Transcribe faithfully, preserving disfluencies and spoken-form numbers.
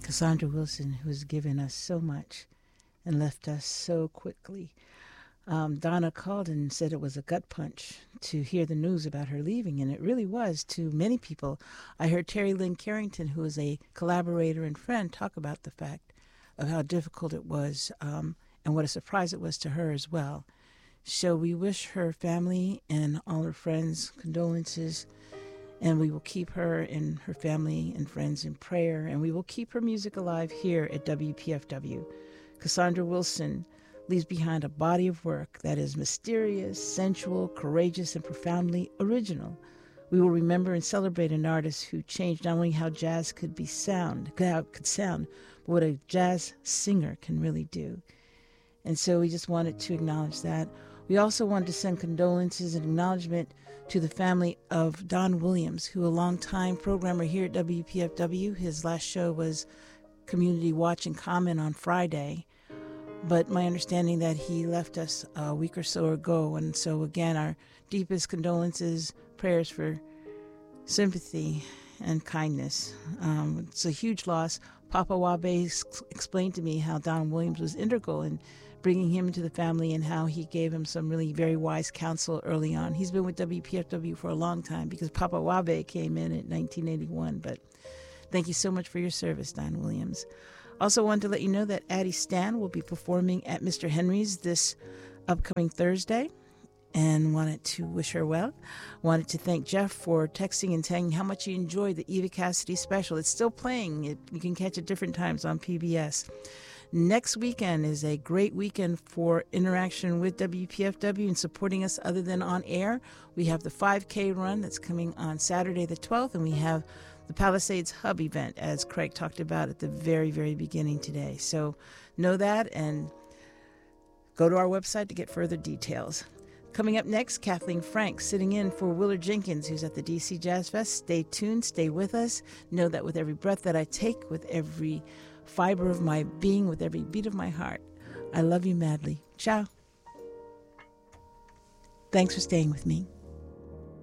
Cassandra Wilson, who has given us so much and left us so quickly. Um, Donna called and said it was a gut punch to hear the news about her leaving, and it really was to many people. I heard Terry Lynn Carrington, who is a collaborator and friend, talk about the fact of how difficult it was um, and what a surprise it was to her as well. So we wish her family and all her friends condolences, and we will keep her and her family and friends in prayer, and we will keep her music alive here at W P F W. Cassandra Wilson leaves behind a body of work that is mysterious, sensual, courageous, and profoundly original. We will remember and celebrate an artist who changed not only how jazz could be sound, how it could sound, but what a jazz singer can really do. And so we just wanted to acknowledge that. We also wanted to send condolences and acknowledgement to the family of Don Williams, who a long-time programmer here at W P F W. His last show was Community Watch and Comment on Friday. But my understanding that he left us a week or so ago. And so, again, our deepest condolences, prayers for sympathy and kindness. Um, it's a huge loss. Papa Wabe ex- explained to me how Don Williams was integral in bringing him into the family and how he gave him some really very wise counsel early on. He's been with W P F W for a long time because Papa Wabe came in in nineteen eighty-one. But thank you so much for your service, Don Williams. Also wanted to let you know that Addie Stan will be performing at Mister Henry's this upcoming Thursday, and wanted to wish her well. Wanted to thank Jeff for texting and saying how much he enjoyed the Eva Cassidy special. It's still playing. It, you can catch it different times on P B S. Next weekend is a great weekend for interaction with W P F W and supporting us other than on air. We have the five K run that's coming on Saturday the twelfth, and we have the Palisades Hub event, as Craig talked about at the very, very beginning today. So know that and go to our website to get further details. Coming up next, Kathleen Frank sitting in for Willard Jenkins, who's at the D C Jazz Fest. Stay tuned, stay with us. Know that with every breath that I take, with every fiber of my being, with every beat of my heart, I love you madly. Ciao. Thanks for staying with me.